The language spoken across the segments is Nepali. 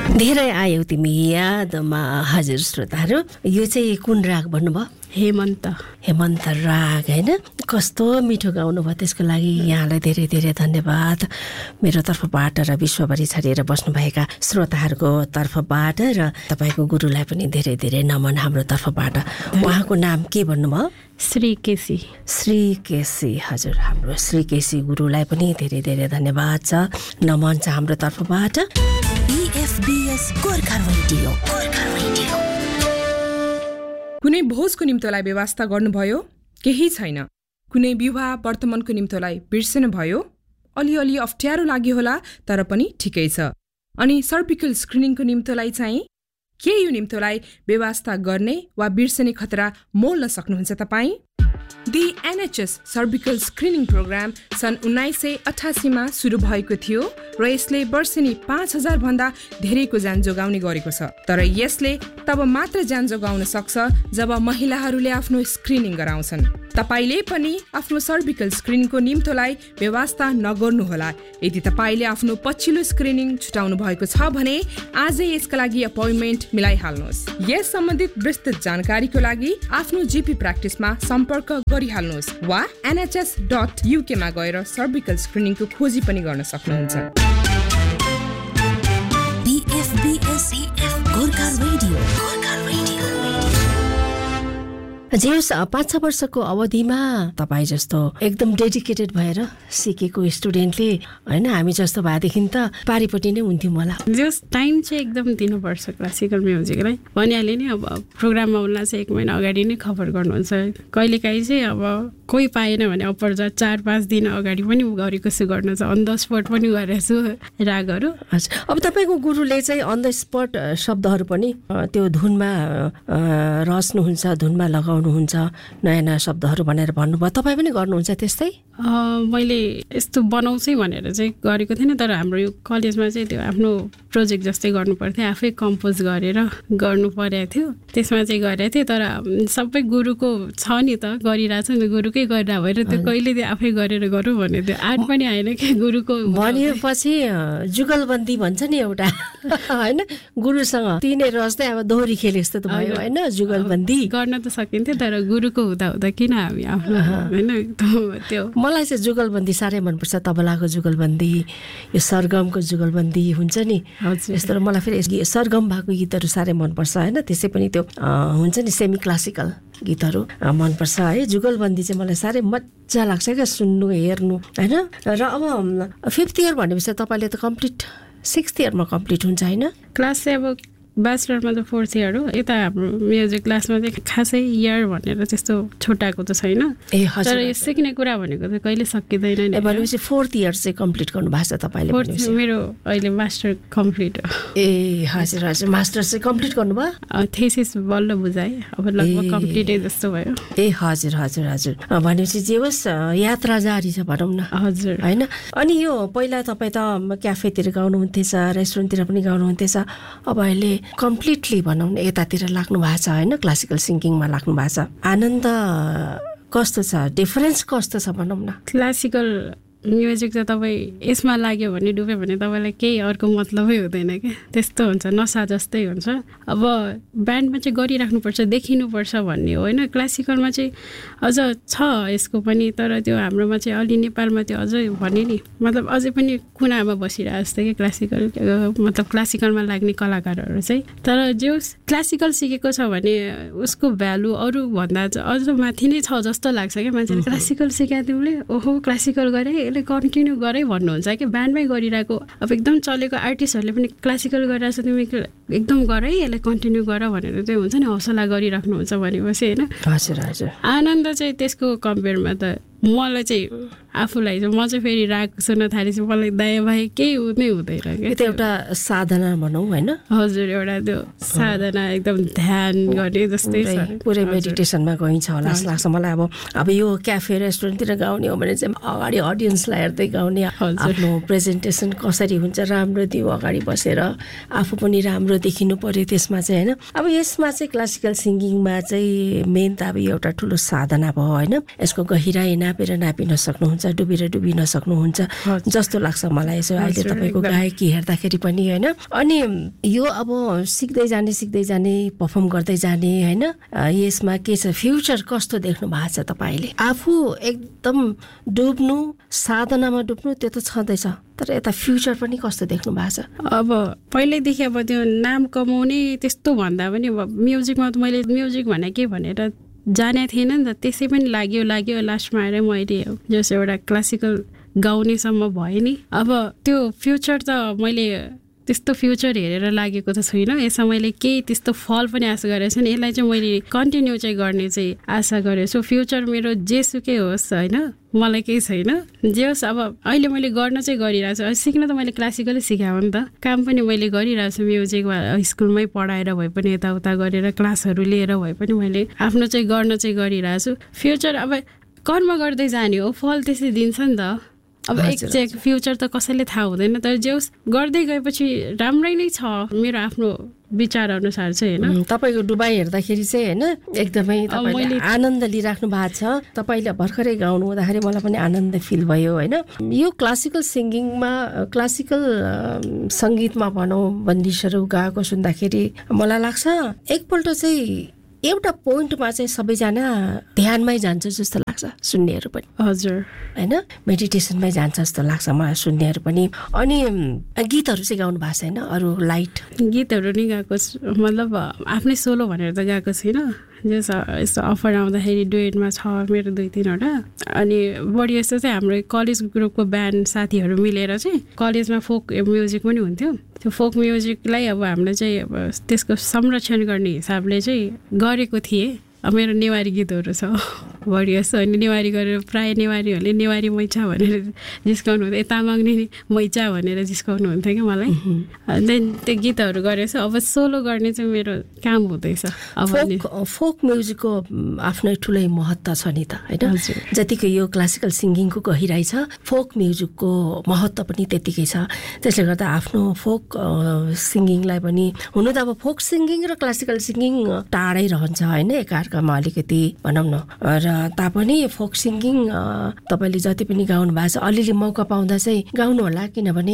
धेरै आयो तिमी यादमा। हजुर श्रोताहरू, यो चाहिँ कुन राग भन्नुभयो? हेमन्त राग होइन? कस्तो मिठो गाउनु भयो, त्यसको लागि यहाँलाई धेरै धेरै धन्यवाद मेरो तर्फबाट र विश्वभरि छरिएर बस्नुभएका श्रोताहरूको तर्फबाट, र तपाईँको गुरुलाई पनि धेरै धेरै नमन हाम्रो तर्फबाट। उहाँको नाम के भन्नुभयो? श्री केसी। हजुर, हाम्रो श्री केसी गुरुलाई पनि धेरै धेरै धन्यवाद छ, नमन छ हाम्रो तर्फबाट। BFBS Gorkha radio. कुनै भोजको निम्तोलाई व्यवस्था गर्नुभयो? केही छैन। कुनै विवाह वर्तमानको निम्तोलाई बिर्सनु भयो? अलिअलि अप्ठ्यारो लाग्यो होला, तर पनि ठिकै छ। अनि सर्भिकल स्क्रिनिङको निम्तोलाई चाहिँ के यो निम्तोलाई व्यवस्था गर्ने वा बिर्सने खतरा मोल्न सक्नुहुन्छ तपाईँ? The NHS cervical screening programme सन् 1988 मा सुरु भएको थियो र यसले वर्षेनी 5000 भन्दा धेरैको ज्यान जोगाउने गरेको छ। तर यसले तब मात्र ज्यान जोगाउन सक्छ जब महिलाहरूले आफ्नो स्क्रिनिङ गराउँछन्। तपाईले पनि आफ्नो सर्भिकल स्क्रिनिङको निम्तोलाई व्यवस्था नगर्नुहोला। यदि तपाईले आफ्नो पछिल्लो स्क्रिनिङ छुटाउनु भएको छ भने आजै यसका लागि अपोइन्टमेन्ट मिलाइहाल्नुहोस्। यस सम्बन्धित विस्तृत जानकारीको लागि आफ्नो GP प्र्याक्टिसमा सम्पर्क गरिहाल्नुहोस् वा nhs.uk मा गएर सर्भिकल स्क्रिनिङको खोजी पनि गर्न सक्नुहुन्छ। BFBS Gorkha radio. जे 5-6 वर्षको अवधिमा तपाईँ जस्तो एकदम डेडिकेटेड भएर सिकेको स्टुडेन्टले होइन, हामी जस्तो भएदेखि त पारिपट्टि नै हुन्थ्यौँ होला। जस टाइम चाहिँ एकदम दिनुपर्छ क्लासिकल म्युजिकलाई। भनिहालेँ नि, अब प्रोग्राम आउनलाई चाहिँ 1 महिना अगाडि नै खबर गर्नुहुन्छ। कहिलेकाहीँ चाहिँ अब कोही पाएन भने अपरजा 4-5 दिन अगाडि पनि गरेको छु, गर्नु छ अन द स्पट पनि गरेको छु रागहरू। हजुर, अब तपाईँको गुरुले चाहिँ अन द स्पट शब्दहरू पनि त्यो धुनमा रच्नुहुन्छ, धुनमा लगाउनुहुन्छ, नयाँ नयाँ शब्दहरू भनेर भन्नुभयो। तपाईँ पनि गर्नुहुन्छ त्यस्तै? मैले यस्तो बनाउँछु भनेर चाहिँ गरेको थिएन, तर हाम्रो यो कलेजमा चाहिँ त्यो आफ्नो प्रोजेक्ट जस्तै गर्नु पर्थ्यो, आफै कम्पोज गरेर गर्नु परेको थियो। त्यसमा चाहिँ गरेको थिएँ, तर सबै गुरुको छ नि त, गरिरहेको छ नि, गुरुकै गरेर भएर त्यो कहिले त्यो आफै गरेर गरौँ भने त्यो आर्ट पनि आएन कि गुरुको भनेपछि जुगलबन्दी भन्छ नि एउटा होइन, गुरुसँग तिनै रच्दै अब दोहोरी खेले जस्तो त भयो होइन, जुगलबन्दी गर्न त सकिन्थ्यो, तर गुरुको हुँदा किन हामी आफ्नो होइन त्यो। मलाई चाहिँ जुगलबन्दी साह्रै मनपर्छ, तबलाको जुगलबन्दी, यो सरगमको जुगलबन्दी हुन्छ नि यस्तो। र मलाई फेरि सरगम भएको गीतहरू साह्रै मनपर्छ होइन, त्यसै पनि त्यो हुन्छ नि सेमी क्लासिकल गीतहरू मनपर्छ है। जुगलबन्दी चाहिँ मलाई साह्रै मजा लाग्छ क्या सुन्नु, हेर्नु होइन। र अब 5th इयर भनेपछि तपाईँले त कम्प्लिट 6th इयरमा कम्प्लिट हुन्छ होइन? क्लास चाहिँ अब ब्याचलरमा त 4th इयर हो। यता हाम्रो म्युजिक क्लासमा चाहिँ खासै इयर भनेर त्यस्तो छुट्याएको त छैन। तर यो सिक्ने कुरा भनेको त कहिले सकिँदैन नि। भनेपछि 4th इयर चाहिँ कम्प्लिट गर्नु भएको छ तपाईँले? मेरो अहिले मास्टर कम्प्लिट हो। हजुर हजुर, मास्टर चाहिँ कम्प्लिट गर्नुभयो? थेसिस बल्ल बुझाएँ, अब लगभग कम्प्लिटै जस्तो भयो। हजुर हजुर हजुर, भनेपछि जे होस् यात्रा जारी छ भनौँ न। हजुर होइन। अनि यो पहिला तपाईँ त क्याफेतिर गाउनुहुन्थेछ, रेस्टुरेन्टतिर पनि गाउनुहुन्थेछ, अब अहिले कम्प्लिटली भनौँ न यतातिर लाग्नु भएको छ होइन, क्लासिकल सिङ्गिङमा लाग्नु भएको छ। आनन्द कस्तो छ, डिफरेन्स कस्तो छ भनौँ न? क्लासिकल म्युजिक चाहिँ तपाईँ यसमा लाग्यो भने डुब्यो भने तपाईँलाई केही अर्को मतलबै हुँदैन क्या, त्यस्तो हुन्छ, नसा जस्तै हुन्छ। अब ब्यान्डमा चाहिँ गरिराख्नुपर्छ, देखिनुपर्छ भन्ने हो होइन। क्लासिकलमा चाहिँ अझ छ यसको पनि, तर त्यो हाम्रोमा चाहिँ अलि नेपालमा त्यो अझै भने नि मतलब अझै पनि कुनामा बसिरहेको जस्तो कि क्लासिकल मतलब क्लासिकलमा लाग्ने कलाकारहरू चाहिँ। तर जो क्लासिकल सिकेको छ भने उसको भ्यालु अरूभन्दा अझ माथि नै छ जस्तो लाग्छ क्या मान्छेले। क्लासिकल सिकाए तिमीले, ओहो क्लासिकल गरे, यसले कन्टिन्यू गरे भन्नुहुन्छ कि ब्यान्डमै गरिरहेको अब एकदम चलेको आर्टिस्टहरूले पनि क्लासिकल गरिरहेको छ, तिमी एकदम गरे, यसलाई कन्टिन्यू गर भनेर चाहिँ हुन्छ नि, हौसला गरिराख्नुहुन्छ भनेपछि होइन। हजुर हजुर, आनन्द चाहिँ त्यसको कम्पेयरमा त मलाई चाहिँ आफूलाई चाहिँ म चाहिँ फेरि राग सुन्न थालेपछि मलाई दया भए केही नै हुँदैन क्या। त्यो एउटा साधना भनौँ होइन। हजुर, एउटा त्यो साधना एकदम ध्यान गर्ने जस्तै छ, पुरै मेडिटेसनमा गइन्छ होला जस्तो लाग्छ मलाई। अब यो क्याफे रेस्टुरेन्टतिर गाउने हो भने चाहिँ अगाडि अडियन्सलाई हेर्दै गाउने, आफ्नो प्रेजेन्टेसन कसरी हुन्छ राम्रो दियो, अगाडि बसेर आफू पनि राम्रो देखिनु पर्यो त्यसमा चाहिँ होइन। अब यसमा चाहिँ क्लासिकल सिङ्गिङमा चाहिँ मेन त अब एउटा ठुलो साधना भयो होइन। यसको गहिराई नापिन सक्नुहुन्छ सक्नुहुन्छ, डुबेर डुबिन सक्नुहुन्छ जस्तो लाग्छ मलाई यसो अहिले तपाईँको गायकी हेर्दाखेरि पनि होइन। अनि यो अब सिक्दै जाने पर्फर्म गर्दै जाने होइन, यसमा के छ फ्युचर कस्तो देख्नु भएको छ तपाईँले? आफू एकदम डुब्नु, साधनामा डुब्नु त्यो त छँदैछ, तर यता फ्युचर पनि कस्तो देख्नु भएको छ? अब पहिल्यैदेखि अब त्यो नाम कमाउने त्यस्तो भन्दा पनि अब म्युजिकमा त मैले म्युजिक भने के भनेर जाने थिएन नि त, त्यसै पनि लाग्यो लास्टमा आएर मैले जस्तो एउटा क्लासिकल गाउनेसम्म भयो नि। अब त्यो फ्युचर त मैले त्यस्तो फ्युचर हेरेर लागेको त छुइनँ, यसमा मैले केही त्यस्तो फल पनि आशा गरेको छु नि, यसलाई चाहिँ मैले कन्टिन्यू चाहिँ गर्ने चाहिँ आशा गरेको छु। फ्युचर मेरो जेसुकै होस् होइन, मलाई केही छैन, जे होस्। अब अहिले मैले गर्न चाहिँ गरिरहेको छु, सिक्न त मैले क्लासिकलै सिकाएँ हो नि त, काम पनि मैले गरिरहेको छु म्युजिकमा, स्कुलमै पढाएर भए पनि यताउता गरेर क्लासहरू लिएर भए पनि मैले आफ्नो चाहिँ गर्न चाहिँ गरिरहेको छु। फ्युचर अब कर्म गर्दै जाने हो, फल त्यसै दिन्छ नि त। अब एक्ज्याक्ट फ्युचर त कसैले थाहा हुँदैन, तर जे होस् गर्दै गएपछि राम्रै नै छ मेरो आफ्नो विचार अनुसार चाहिँ होइन। तपाईँको डुबाई हेर्दाखेरि चाहिँ होइन एकदमै तपाईँले आनन्द लिइराख्नु भएको छ। तपाईँले भर्खरै गाउनु हुँदाखेरि मलाई पनि आनन्द फिल भयो होइन। यो क्लासिकल सिङ्गिङमा, क्लासिकल सङ्गीतमा भनौँ बन्दिसहरू गाएको सुन्दाखेरि मलाई लाग्छ एकपल्ट चाहिँ एउटा पोइन्टमा चाहिँ सबैजना ध्यानमै जान्छ जस्तो लाग्छ सुन्नेहरू पनि। हजुर होइन, मेडिटेसनमै जान्छ जस्तो लाग्छ मलाई सुन्नेहरू पनि। अनि गीतहरू चाहिँ गाउनु भएको छैन? अरू लाइट गीतहरू नि गाएको मतलब आफ्नै सोलो भनेर त गाएको छुइनँ, यस्तो अफर आउँदाखेरि डुएटमा छ मेरो 2-3वटा। अनि बढी जस्तो चाहिँ हाम्रो कलेज ग्रुपको ब्यान्ड साथीहरू मिलेर चाहिँ कलेजमा फोक म्युजिक पनि हुन्थ्यो, त्यो फोक म्युजिकलाई अब हामीले चाहिँ अब त्यसको संरक्षण गर्ने हिसाबले चाहिँ गरेको थिएँ। अब मेरो नेवारी गीतहरू छ बढी जस्तो, अनि नेवारी गरेर प्रायः नेवारीहरूले नेवारी मैचा भनेर जिस्काउनु हुन्थ्यो, तामाङले मैचा भनेर जिस्काउनु हुन्थ्यो क्या मलाई। देन त्यो गीतहरू गरेछ। अब सोलो गर्ने चाहिँ मेरो काम हुँदैछ। अब फोक म्युजिकको आफ्नै ठुलै महत्त्व छ नि त होइन, जतिको यो क्लासिकल सिङ्गिङको गहिराई छ फोक म्युजिकको महत्त्व पनि त्यतिकै छ। त्यसले गर्दा आफ्नो फोक सिङ्गिङलाई पनि, हुनु त अब फोक सिङ्गिङ र क्लासिकल सिङ्गिङ टाढै रहन्छ होइन एकाअर्कामा अलिकति भनौँ न, र तापनि फोक सिङ्गिङ तपाईँले जति पनि गाउनु भएको छ अलिअलि मौका पाउँदा चाहिँ गाउनु होला, किनभने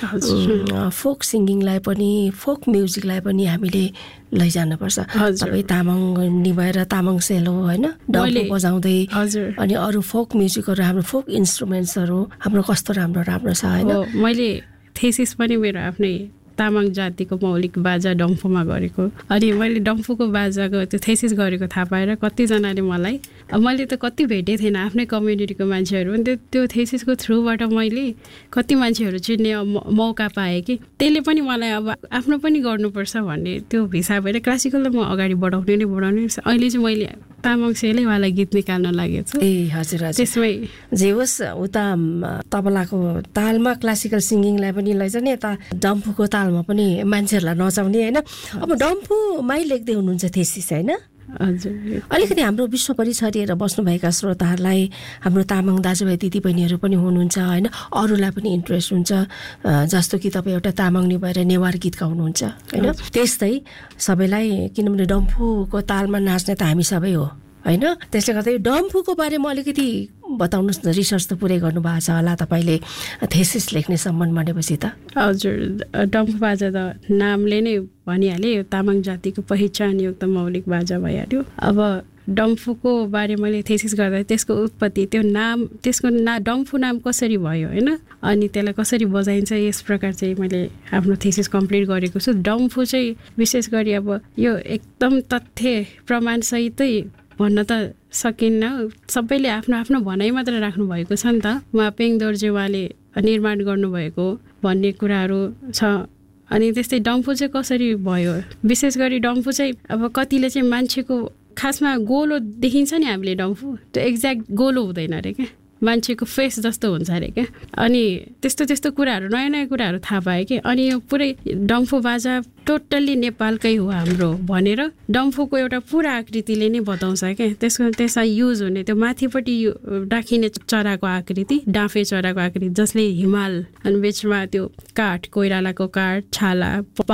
फोक सिङ्गिङलाई पनि फोक म्युजिकलाई पनि हामीले लैजानुपर्छ। तपाईँ तामाङ निभाएर तामाङ सेलो होइन डम्फु बजाउँदै, अनि अरू फोक म्युजिकहरू हाम्रो फोक इन्स्ट्रुमेन्ट्सहरू हाम्रो कस्तो राम्रो छ होइन। मैले थेसिस पनि मेरो आफ्नै तामाङ जातिको मौलिक बाजा डम्फुमा गरेको, अनि मैले डम्फुको बाजाको त्यो थेसिस गरेको थाहा पाएर कतिजनाले मलाई, अब मैले त कति भेटेको थिएन आफ्नै कम्युनिटीको मान्छेहरू पनि, त्यो थेसिसको थ्रुबाट मैले कति मान्छेहरू चिन्ने मौका पाएँ कि त्यसले पनि मलाई अब आफ्नो पनि गर्नुपर्छ भन्ने त्यो हिसाबले क्लासिकललाई म अगाडि बढाउने। अहिले चाहिँ मैले तामाङ सेलैवाला गीत निकाल्न लागेको छु। ए हजुर हजुर, त्यसमै जे होस् उता तबलाको तालमा क्लासिकल सिङ्गिङलाई पनि लैजाने, यता डम्फुको तालमा पनि मान्छेहरूलाई नचाउने होइन। अब डम्फुमै लेख्दै हुनुहुन्छ थेसिस होइन? हजुर। अलिकति हाम्रो विश्वभरि छरिएर बस्नुभएका श्रोताहरूलाई, हाम्रो तामाङ दाजुभाइ दिदीबहिनीहरू पनि हुनुहुन्छ होइन, अरूलाई पनि इन्ट्रेस्ट हुन्छ जस्तो कि तपाईँ एउटा तामाङनी भएर नेवार गीत गाउनुहुन्छ होइन, त्यस्तै सबैलाई, किनभने डम्फुको तालमा नाच्ने त हामी सबै हो होइन। त्यसले गर्दा यो डम्फुको बारेमा अलिकति बताउनुहोस् न, रिसर्च त पुरै गर्नुभएको छ होला तपाईँले थेसिस लेख्ने सम्बन्ध भनेपछि त? हजुर, डम्फु बाजा त नामले नै भनिहालेँ, यो तामाङ जातिको पहिचानयुक्त मौलिक बाजा भइहाल्यो। अब डम्फुको बारे मैले थेसिस गर्दा त्यसको उत्पत्ति, त्यो नाम, त्यसको डम्फु नाम कसरी भयो होइन, अनि त्यसलाई कसरी बजाइन्छ, यस प्रकार चाहिँ मैले आफ्नो थेसिस कम्प्लिट गरेको छु। डम्फु चाहिँ विशेष गरी अब यो एकदम तथ्य प्रमाणसहितै भन्न त सकिन्न, सबैले आफ्नो आफ्नो भनाइ मात्र राख्नु भएको छ नि त, उहाँ पेङ दोर्जे उहाँले निर्माण गर्नुभएको भन्ने कुराहरू छ। अनि त्यस्तै डम्फु चाहिँ कसरी भयो, विशेष गरी डम्फु चाहिँ अब कतिले चाहिँ मान्छेको खासमा गोलो देखिन्छ नि हामीले डम्फु, त्यो एक्ज्याक्ट गोलो हुँदैन अरे क्या, मान्छेको फेस जस्तो हुन्छ अरे क्या। अनि त्यस्तो कुराहरू नयाँ नयाँ कुराहरू थाहा पाएँ कि। अनि यो पुरै डम्फु बाजा टोटल्ली नेपालकै हो हाम्रो भनेर डम्फुको एउटा पुरा आकृतिले नै बताउँछ क्या। त्यसमा युज हुने त्यो माथिपट्टि राखिने चराको आकृति, डाँफे चराको आकृति, जसले हिमाल अनि बिचमा त्यो काठ, कोइरालाको काठ, छाला, पहाड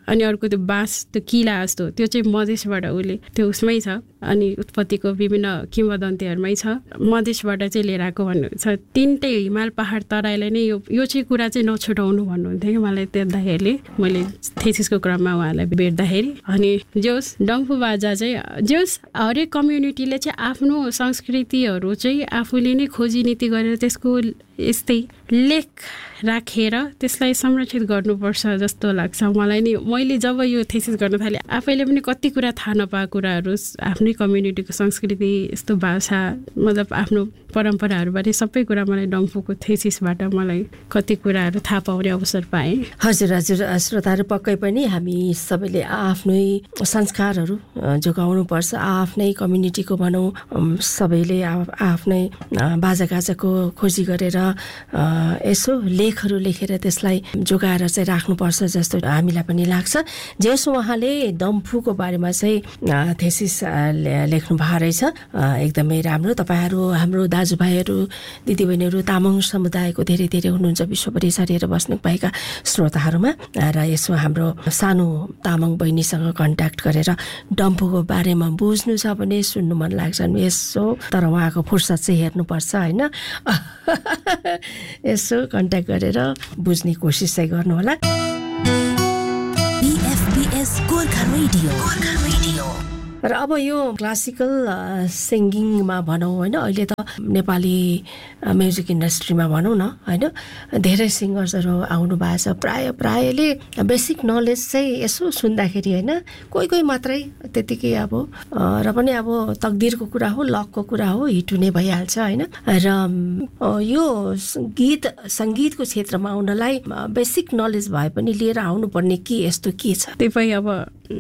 अनि अर्को त्यो बाँस त्यो किला जस्तो त्यो चाहिँ मधेसबाट उसले त्यो उसमै छ अनि उत्पत्तिको विभिन्न किंवदन्तीहरूमै छ मधेसबाट चाहिँ लिएर आएको भन्नुहुन्छ तिनटै हिमाल पहाड तराईलाई नै यो चाहिँ कुरा चाहिँ नछुटाउनु भन्नुहुन्थ्यो कि मलाई देख्दाखेरि मैले थेसिसको क्रममा उहाँलाई भेट्दाखेरि अनि जोस् डम्फु बाजा चाहिँ जोस् हरेक कम्युनिटीले चाहिँ आफ्नो संस्कृतिहरू चाहिँ आफूले नै खोजी नीति गरेर त्यसको यस्तै लेख राखेर त्यसलाई संरक्षित गर्नुपर्छ जस्तो लाग्छ मलाई नि मैले जब यो थेसिस गर्न थालेँ आफैले पनि कति कुरा थाहा नपाएको कुराहरू आफ्नै कम्युनिटीको संस्कृति यस्तो भाषा मतलब आफ्नो परम्पराहरूबारे सबै कुरा मलाई डम्फुको थेसिसबाट मलाई कति कुराहरू थाहा पाउने अवसर पाएँ। हजुर हजुर श्रोताहरू पक्कै पनि हामी सबैले आफ्नै संस्कारहरू जोगाउनुपर्छ आफ्नै कम्युनिटीको भनौँ सबैले आफ्नै बाजागाजाको खोजी गरेर यसो लेखहरू लेखेर त्यसलाई जोगाएर चाहिँ राख्नुपर्छ जस्तो हामीलाई पनि लाग्छ। जस उहाँले डम्फुको बारेमा चाहिँ थेसिस लेख्नु भएको रहेछ एकदमै राम्रो। तपाईँहरू हाम्रो दाजुभाइहरू दिदीबहिनीहरू तामाङ समुदायको धेरै धेरै हुनुहुन्छ विश्वभरि छरिएर बस्नु भएका श्रोताहरूमा र यसो हाम्रो सानो तामाङ बहिनीसँग कन्ट्याक्ट गरेर डम्फुको बारेमा बुझ्नु छ भने सुन्नु मन लाग्छ भने यसो तर उहाँको फुर्सद चाहिँ हेर्नुपर्छ होइन यसो कन्ट्याक्ट गरेर बुझ्ने कोसिस चाहिँ गर्नु होला। BFBS गोर्खा रेडियो र अब यो क्लासिकल सिङ्गिङमा भनौँ होइन अहिले त नेपाली म्युजिक इन्डस्ट्रीमा भनौँ न होइन धेरै सिङ्गर्सहरू आउनु भएको छ प्रायले बेसिक नलेज चाहिँ यसो सुन्दाखेरि होइन कोही मात्रै त्यतिकै अब र पनि अब तकदिरको कुरा हो लकको कुरा हो हिट हुने भइहाल्छ होइन र यो सङ्गीतको क्षेत्रमा आउनलाई बेसिक नलेज भए पनि लिएर आउनुपर्ने के यस्तो के छ? त्यही अब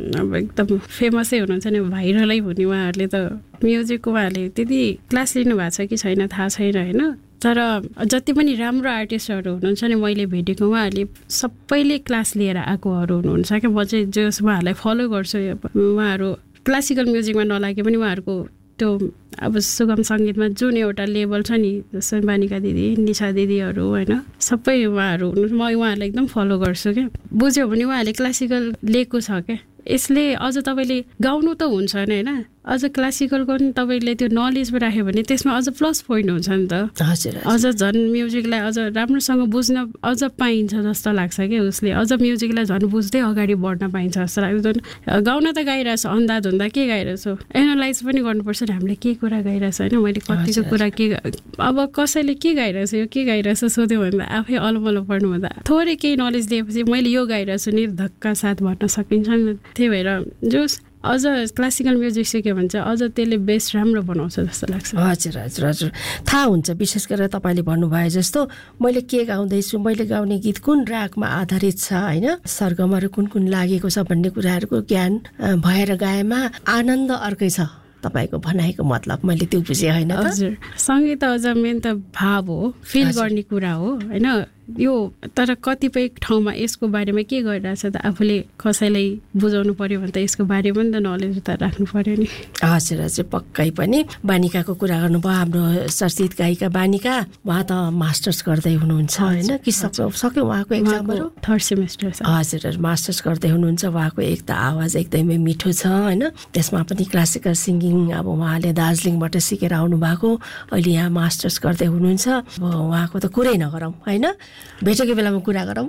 एकदम फेमसै हुनुहुन्छ नि भाइरलै हुने उहाँहरूले त म्युजिकको उहाँहरूले त्यति क्लास लिनु भएको छ कि छैन थाहा छैन होइन तर जति पनि राम्रो आर्टिस्टहरू हुनुहुन्छ नि मैले भेटेको उहाँहरूले सबैले क्लास लिएर आएकोहरू हुनुहुन्छ क्या म चाहिँ जस उहाँहरूलाई फलो गर्छु उहाँहरू क्लासिकल म्युजिकमा नलागे पनि उहाँहरूको त्यो अब सुगम सङ्गीतमा जुन एउटा लेभल छ नि जस्तो बानिका दिदी निशा दिदीहरू होइन सबै उहाँहरू हुनुहुन्छ म उहाँहरूलाई एकदम फलो गर्छु क्या बुझ्यो भने उहाँहरूले क्लासिकल लिएको छ क्या यसले अझ तपाईँले गाउनु त हुन्छ नि होइन अझ क्लासिकलको पनि तपाईँले त्यो नलेज राख्यो भने त्यसमा अझ प्लस पोइन्ट हुन्छ नि त अझ झन् म्युजिकलाई अझ राम्रोसँग बुझ्न अझ पाइन्छ जस्तो लाग्छ कि उसले अझ म्युजिकलाई झन् बुझ्दै अगाडि बढ्न पाइन्छ जस्तो लाग्छ गाउन त गाइरहेछ अन्दाज हुँदा के गाइरहेछ एनालाइज पनि गर्नुपर्छ नि हामीले के कुरा गाइरहेछ होइन मैले कतिको कुरा के अब कसैले के गाइरहेछ यो के गाइरहेछ सोध्यो भने आफै अलमलो पर्नुभन्दा थोरै केही नलेज लिएपछि मैले यो गाइरहेछु नि धक्का साथ भन्न सकिन्छ नि त्यही भएर जोस् अझ क्लासिकल म्युजिक सिक्यो भने चाहिँ अझ त्यसले बेस राम्रो बनाउँछ जस्तो लाग्छ। हजुर हजुर हजुर थाहा हुन्छ विशेष गरेर तपाईँले भन्नुभयो जस्तो मैले के गाउँदैछु मैले गाउने गीत कुन रागमा आधारित छ होइन सरगमहरू कुन लागेको छ भन्ने कुराहरूको ज्ञान भएर गाएमा आनन्द अर्कै छ तपाईँको भनाइको मतलब मैले त्यो बुझेँ होइन? हजुर सङ्गीत अझ मेन त भाव हो फिल गर्ने कुरा हो होइन यो तर कतिपय ठाउँमा यसको बारेमा के गरिरहेछ त आफूले कसैलाई बुझाउनु पर्यो भने त यसको बारेमा पनि त नलेज त राख्नु पर्यो नि। हजुर हजुर पक्कै पनि बानिकाको कुरा गर्नुभयो हाम्रो चर्चित गायिका बानिका उहाँ त मास्टर्स गर्दै हुनुहुन्छ होइन कि सक्यो उहाँको एक्जामहरू 3rd सेमेस्टर छ। हजुर मास्टर्स गर्दै हुनुहुन्छ उहाँको एक त आवाज एकदमै मिठो छ होइन त्यसमा पनि क्लासिकल सिङ्गिङ अब उहाँले दार्जिलिङबाट सिकेर आउनु भएको अहिले यहाँ मास्टर्स गर्दै हुनुहुन्छ अब उहाँको त कुरै नगरौँ होइन भेटेको बेलामा कुरा गरौँ।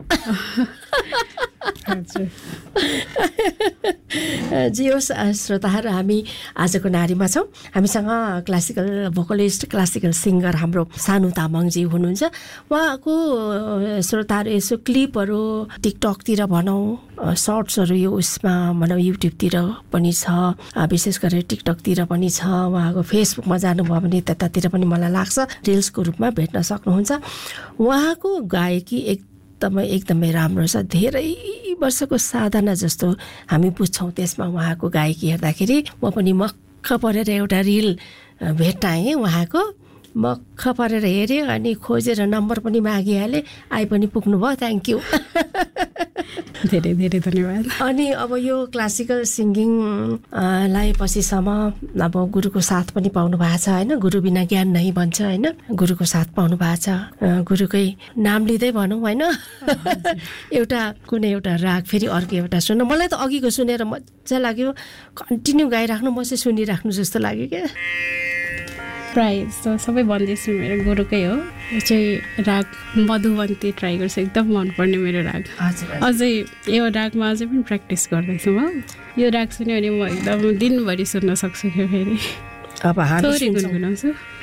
जे होस् श्रोताहरू हामी आजको नारीमा छौँ हामीसँग क्लासिकल भोकलिस्ट क्लासिकल सिङ्गर हाम्रो सानु तामाङजी हुनुहुन्छ उहाँको श्रोताहरू यसो क्लिपहरू टिकटकतिर भनौँ सर्ट्सहरू यो उसमा भनौँ युट्युबतिर पनि छ विशेष गरेर टिकटकतिर पनि छ उहाँको फेसबुकमा जानुभयो भने त्यतातिर पनि मलाई लाग्छ रिल्सको रूपमा भेट्न सक्नुहुन्छ। उहाँको गायकी एकदमै राम्रो छ धेरै वर्षको साधना जस्तो हामी बुझ्छौँ त्यसमा उहाँको गायकी हेर्दाखेरि म पनि मक्ख परेर एउटा रिल भेट्टाएँ उहाँको मक्ख परेर हेऱ्यो अनि खोजेर नम्बर पनि मागिहालेँ आइ पनि पुग्नुभयो थ्याङ्क यू। धेरै धेरै धन्यवाद। अनि अब यो क्लासिकल सिङ्गिङ लाई पछिसम्म अब गुरुको साथ पनि पाउनु भएको छ होइन, गुरु बिना ज्ञान नै भन्छ होइन, गुरुको साथ पाउनु भएको छ, गुरुकै नाम लिँदै भनौँ होइन। एउटा कुनै एउटा राग फेरि अर्को एउटा सुन, मलाई त अघिको सुनेर मजा लाग्यो, कन्टिन्यू गाइराख्नु, म चाहिँ सुनिराख्नु जस्तो लाग्यो क्या। प्रायः जस्तो सबै भन्दैछु मेरो गुरुकै हो। यो चाहिँ राग मधुवन्ती ट्राई गर्छु, एकदम मनपर्ने मेरो राग। अझै यो रागमा अझै पनि प्र्याक्टिस गर्दैछु म। यो राग सुन्यो भने म एकदम दिनभरि सुन्न सक्छु क्या फेरि। अब हामी गुनगुनाउँछु।